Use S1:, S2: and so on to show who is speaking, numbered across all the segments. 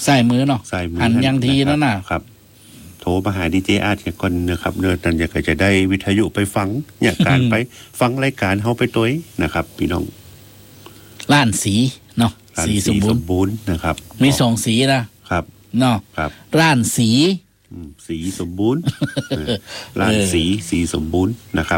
S1: ใส่มือเนาะหันยังทีนั่นน่ะ
S2: ครับโทรมาหาดีเจอาร์ตก่อนนะครับเนื่องจากอยากจะได้วิทยุไปฟังอยากการไปฟังรายการเฮาไปตัวนะครับพี่น้อง
S1: ล้านสีเนาะสีสมบูรณ์
S2: นะครับ
S1: มี2สีนะครับเนาะ
S2: ครับ
S1: ล้านสี
S2: สีสมบูรณ์ล้านสีสมบูรณ์นะครับ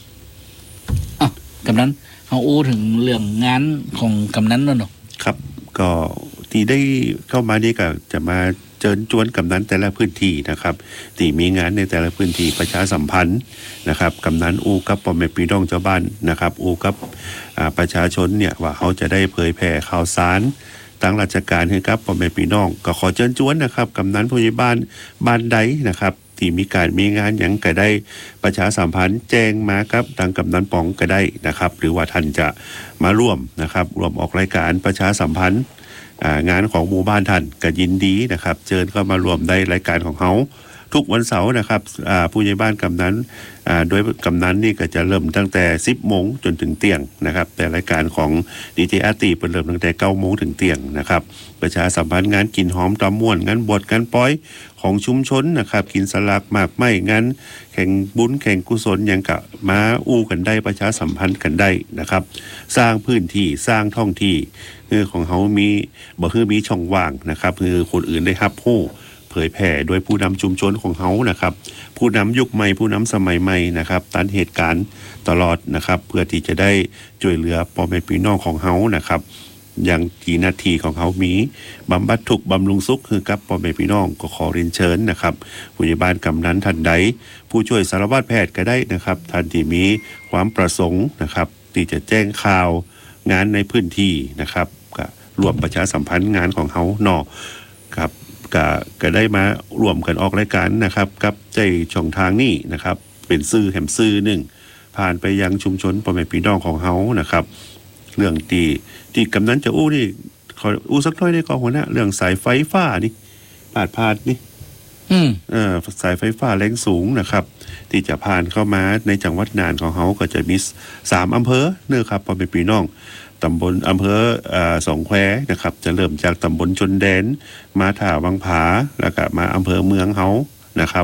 S1: กำนันเฮาอู้ถึงเรื่องงานของกำนันเนาะ
S2: ครับก็ที่ได้เข้ามานี่ก็จะมาเชิญชวนกำนันแต่ละพื้นที่นะครับที่มีงานในแต่ละพื้นที่ประชาสัมพันธ์นะครับกำนันอูกับพ่อแม่พี่น้องชาวบ้านนะครับอูกับประชาชนเนี่ยว่าเขาจะได้เผยแผ่ข่าวสารตั้งราชการให้กับพ่อแม่พี่น้องก็ขอเชิญชวนนะครับกำนันผู้ใหญ่บ้านบ้านใดนะครับที่มีการมีงานอย่างก็ได้ประชาสัมพันธ์แจ้งมาครับทางกำนันป๋องก็ได้นะครับหรือว่าท่านจะมาร่วมนะครับร่วมออกรายการประชาสัมพันธ์งานของหมู่บ้านท่านก็ยินดีนะครับเชิญเข้ามารวมได้รายการของเขาทุกวันเสาร์นะครับผู้ใหญ่บ้านกำนันโดยกำนันนี่ก็จะเริ่มตั้งแต่ 10 โมงจนถึงเที่ยงนะครับแต่รายการของดีเจอาร์ตีเริ่มตั้งแต่ 9 โมงถึงเที่ยงนะครับประชาสัมพันธ์งานกินหอมตอมม่วนงานบวชงานป้อยของชุมชนนะครับกินสลากหมากไม้งานแข่งบุญแข่งกุศลอย่างกับมาอู้กันได้ประชาสัมพันธ์กันได้นะครับสร้างพื้นที่สร้างท่องที่คือของเขามีมีช่องว่างนะครับคือคนอื่นได้รับผู้เผยแผ่โดยผู้นำชุมชนของเขานะครับผู้นำยุคใหม่ผู้นำสมัยใหม่นะครับตันเหตุการณ์ตลอดนะครับเพื่อที่จะได้ช่วยเหลือพ่อแม่พี่น้องของเขานะครับอย่างกี่นาทีของเขามีบำบัดทุกข์บำรุงสุขคือกับพ่อแม่พี่น้องก็ขอเรียนเชิญนะครับผู้ใหญ่บ้านกำนันท่านใดผู้ช่วยสารวัตรแพทย์ก็ได้นะครับท่านที่มีความประสงค์นะครับที่จะแจ้งข่าวงานในพื้นที่นะครับก็รวมประชาสัมพันธ์งานของเขาเนาะครับก็ได้มารวมกันออกรายการนะครับกับใจช่องทางนี้นะครับเป็นสื่อแห่งสื่อหนึ่งผ่านไปยังชุมชนพ่อแม่พี่น้องของเขานะครับเรื่องที่กำนันจะอู้นี่ขออู้สักหน่อยได้ก่อนหัวหน้าเรื่องสายไฟฟ้านี่พาดนี่สายไฟฟ้าแรงสูงนะครับที่จะผ่านเข้ามาในจังหวัดน่านของเขาก็จะมี3อำเภอเนื้อครับพ่อแม่พี่น้องตำบลอำเภอสองแควนะครับจะเริ่มจากตำบลชนแดนมาถ่าวังผาแล้วก็มาอำเภอเมืองเขานะครับ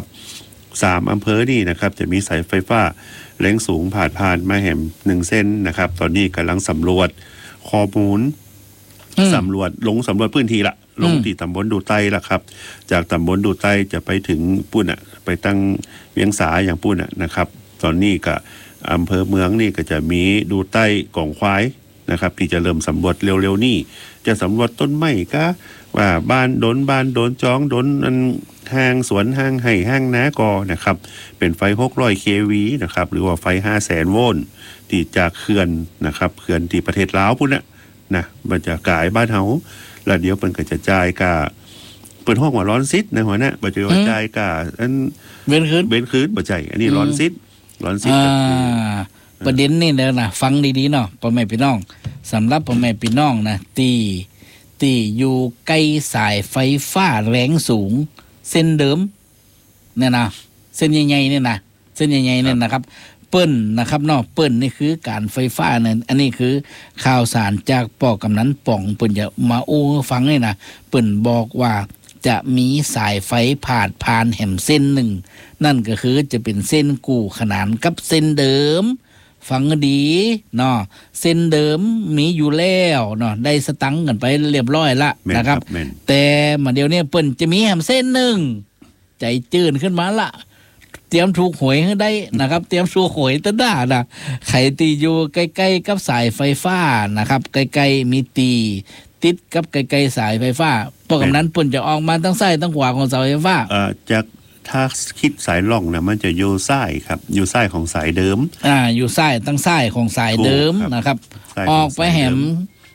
S2: 3อำเภอนี่นะครับจะมีสายไฟฟ้าแรงสูงผ่านมาแหม1เส้นนะครับตอนนี้กำลังสำรวจข้อมูลสำรวจพื้นที่ละลงที่ตำบลดูไต้ละครับจากตำบลดูไต้จะไปถึงปุ่นไปตั้งเวียงสาอย่างปุ่นนะครับตอนนี้ก็อำเภอเมืองนี่ก็จะมีดูไต้กองควายนะครับที่จะเริ่มสำรวจเร็วๆนี่จะสำรวจต้นไม้ก็ว่าบ้านโดนจ้องโดนห้างสวนห้างไห่ห้างนากอนะครับเป็นไฟ600 kV นะครับหรือว่าไฟ500,000 โวลต์ที่จากเขื่อนนะครับเขื่อนที่ประเทศลาวพุ่นนะมันจะกายบ้านเฮาแล้วเดี๋ยวเพิ่นก็จะจ่ายกะเปิ้นห้องว่าร้อนซิดนะหัวหน้าบ่จะว่าจ่ายกะอันเว้นคืนบ่ใจอันนี้ร้อนซิดก็คือ
S1: ประเด็นนี่นะฟังดีๆเนาะพ่อแม่พี่น้องสำหรับพ่อแม่พี่น้องนะตีอยู่ใกล้สายไฟฟ้าแรงสูงเส้นเดิมเนี่ยนะเส้นใหญ่ๆเนี่ยนะเส้นใหญ่ๆเนี่ยนะครับเปิ้นนะครับเนาะเปิ้นนี่คือการไฟฟ้าเนี่ยอันนี้คือข่าวสารจากปกำนันป่องเปิ้นจะมาโอ้ฟังนี่นะเปิ้นบอกว่าจะมีสายไฟผ่านแห่มเส้นหนึ่งนั่นก็คือจะเป็นเส้นกู่ขนานกับเส้นเดิมฟังดีเนาะเส้นเดิมมีอยู่แล้วเนาะได้สตังค์กันไปเรียบร้อยละนะครับแต่มาเดี๋ยวนี้เปิ้นจะมีแห่มเส้นหนึ่งใจจืดขึ้นมาละเตรียมถูกหวยให้ได้นะครับเตรียมถูกหวยตั้งได้นะใครตีอยู่ใกล้ๆกับสายไฟฟ้านะครับใกล้ๆมีติดกับใกล้ๆสายไฟฟ้าเพราะกำนั้นเปิ้นจะออกมาทั้งซ้ายทั้งขวาของเสาไฟฟ้า
S2: จากถ้าคิดสายล่องนะมันจะอยู่ซ้ายครับอยู่ซ้ายของสายเดิม
S1: อยู่ซ้ายตั้งซ้ายของสายเดิมนะครับออกไปแหม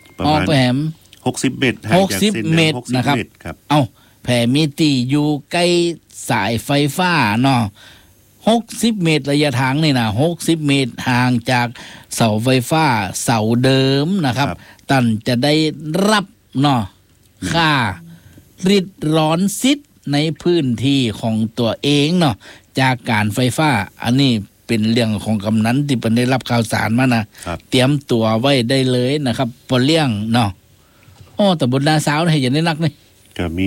S2: 60 เมตร
S1: 60 เมตรนะครับแผ่มีตีอยู่ใกล้สายไฟฟ้าเนาะ60 เมตรระยะทางนี่นะ60 เมตรห่างจากเสาไฟฟ้าเสาเดิมนะครับตันจะได้รับเนาะค่าริดร้อนซิดในพื้นที่ของตัวเองเนาะจากการไฟฟ้าอันนี้เป็นเรื่องของกำนันที่เป็นได้รับข่าวสารมานะเตรียมตัวไว้ได้เลยนะครับพอเลี้ยงเนาะแต่บนนาสาวให้อย่าได้นักนี่
S2: ก็มี